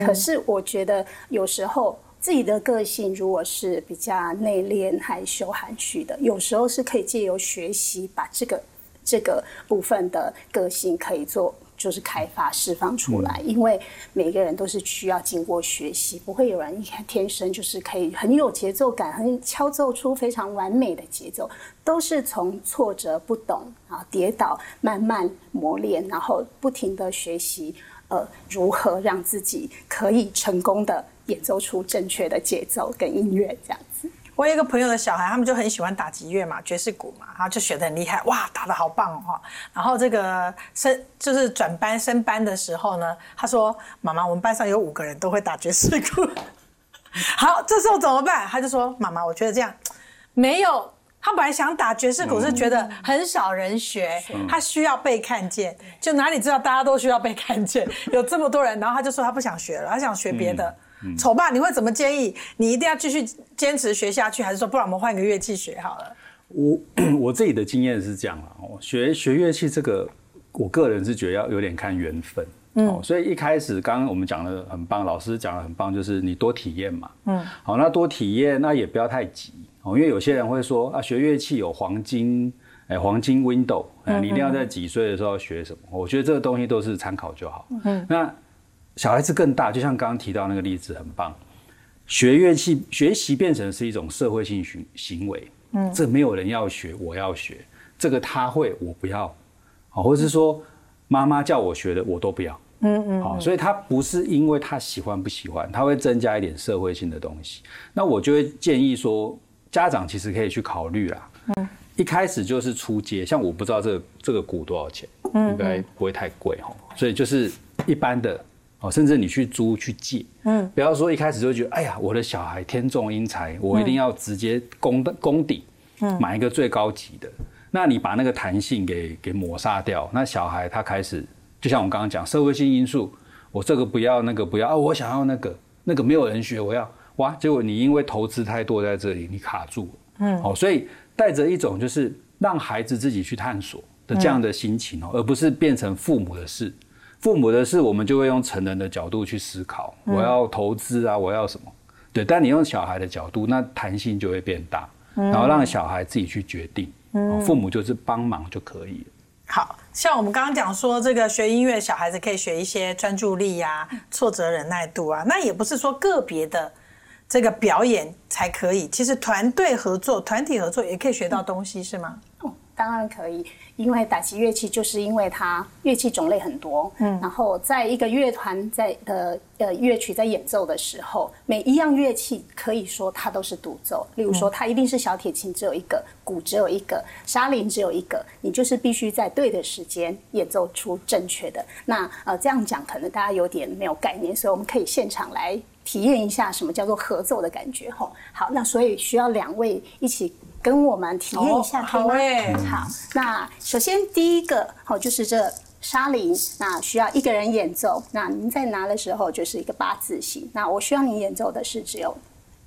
可是我觉得有时候自己的个性如果是比较内敛、害羞、含蓄的，有时候是可以借由学习把这个部分的个性可以就是开发释放出来，因为每个人都是需要经过学习，不会有人天生就是可以很有节奏感，很敲奏出非常完美的节奏，都是从挫折、不懂啊、跌倒，慢慢磨练，然后不停的学习，如何让自己可以成功的演奏出正确的节奏跟音乐这样子。 我有一个朋友的小孩，他们就很喜欢打击乐嘛，爵士鼓嘛，然后就学得很厉害，哇，打得好棒哦。然后这个就是转班升班的时候呢，他说：“妈妈，我们班上有5个人都会打爵士鼓。”好，这时候怎么办？他就说：“妈妈，我觉得这样没有。”他本来想打爵士鼓，是觉得很少人学，他需要被看见。就哪里知道大家都需要被看见，有这么多人，然后他就说他不想学了，他想学别的。丑爸，你会怎么建议？你一定要继续坚持学下去，还是说不然我们换个乐器学好了？ 我自己的经验是这样啦，学乐器这个，我个人是觉得要有点看缘分。所以一开始刚刚我们讲的很棒，老师讲的很棒，就是你多体验嘛。好，那多体验，那也不要太急。因为有些人会说啊，学乐器有黄金 window， 你一定要在几岁的时候学什么？我觉得这个东西都是参考就好。那小孩子更大，就像刚刚提到那个例子，很棒。学乐器学习变成是一种社会性行为，这没有人要学，我要学，这个他会，我不要，或者是说妈妈叫我学的，我都不要。所以他不是因为他喜欢不喜欢，他会增加一点社会性的东西。那我就会建议说，家长其实可以去考虑啦。一开始就是初阶，像我不知道这个鼓多少钱，应该不会太贵，所以就是一般的。甚至你去租去借，不要说一开始就觉得，哎呀，我的小孩天纵英才，我一定要直接攻顶，买一个最高级的。那你把那个弹性给抹杀掉，那小孩他开始，就像我们刚刚讲社会性因素，我这个不要，那个不要，我想要那个没有人学，我要，哇，结果你因为投资太多在这里，你卡住了。所以带着一种就是让孩子自己去探索的这样的心情，而不是变成父母的事。父母的事，我们就会用成人的角度去思考，我要投资啊，我要什么？对，但你用小孩的角度，那弹性就会变大，然后让小孩自己去决定，父母就是帮忙就可以了。 好像我们刚刚讲说，这个学音乐小孩子可以学一些专注力啊、挫折忍耐度啊，那也不是说个别的这个表演才可以，其实团队合作、团体合作也可以学到东西，是吗？ 当然可以，因为打击乐器就是因为它乐器种类很多，然后在一个乐团乐曲在演奏的时候，每一样乐器可以说它都是独奏。例如说，它一定是小铁琴只有一个，鼓只有一个，沙铃只有一个，你就是必须在对的时间演奏出正确的。那这样讲可能大家有点没有概念，所以我们可以现场来体验一下什么叫做合奏的感觉。好，那所以需要2位一起跟我们体验一下，可以吗？好，那首先第一个就是这沙铃，那需要1个人演奏。那您在拿的时候就是一个8字形。那我需要您演奏的是只有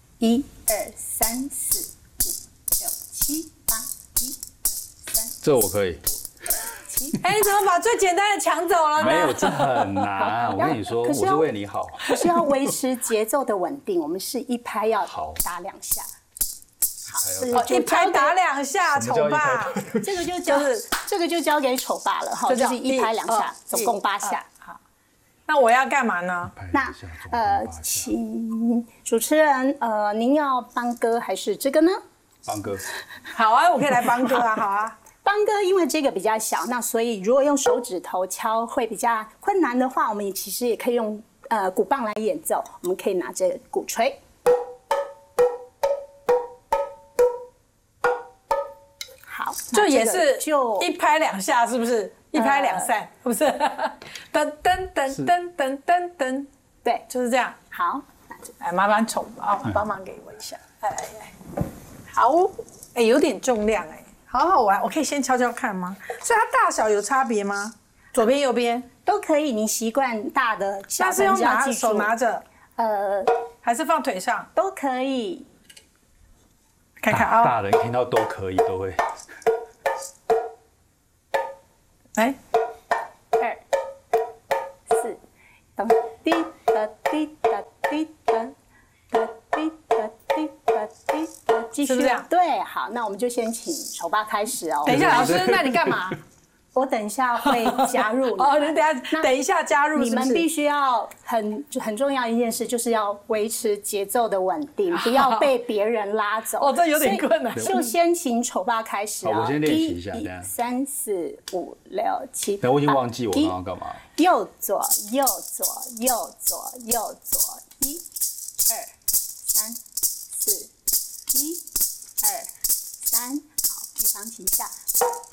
1、2、3、4、5、6、7、8，1、2、3。 这我可以。 哎，你怎么把最简单的抢走了呢？ 没有，这很难。我跟你说，我是为你好。 可是要维持节奏的稳定，我们是一拍要打2下。 一拍打2下，丑爸。 这个就交给丑爸了哈，就是一拍2下，总共8下。 好，那我要干嘛呢？ 那请主持人您要邦歌还是这个呢？ 邦歌。 好啊，我可以来邦歌啊，好啊。 邦歌因为这个比较小，那所以如果用手指头敲会比较困难的话，我们其实也可以用鼓棒来演奏。我们可以拿着鼓槌。好， 就也是一拍2下，是不是？一拍2散，不是？噔噔噔噔噔噔噔，对，就是这样。 好， 来麻烦丑帮忙给我一下。好，有点重量好好玩，我可以先敲敲看吗？所以它大小有差别吗？左边右边都可以，你习惯大的小的， 是用手拿着，还是放腿上都可以。 看看啊， 大人听到都可以，都会。 2、4，咚滴哒滴滴哒滴哒哒滴哒滴哒滴哒，继续是不是这样？ 对，好，那我们就先请丑爸开始哦。 等一下，老师，那你干嘛？ 我等一下会加入你们哦，你等一下加入是不是， 你们必须要很重要一件事，就是要维持节奏的稳定，不要被别人拉走。 哦，这有点困难。 就先请丑爸开始啊！ 我先练习一下，这样。 3、4、5、6、7。 但我已经忘记我刚刚干嘛。 右左右左右左右左，1、2、3、4，1、2、3，好，地方停下。